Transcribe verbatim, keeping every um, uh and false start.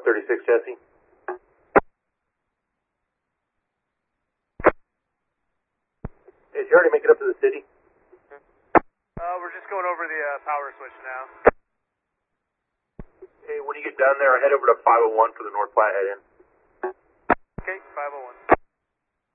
one thirty-six, Jesse. Did you already make it up to the city? Uh, we're just going over the uh, power switch now. Hey, when you get down there, head over to five oh one for the North Platte head-in. Okay, five oh one.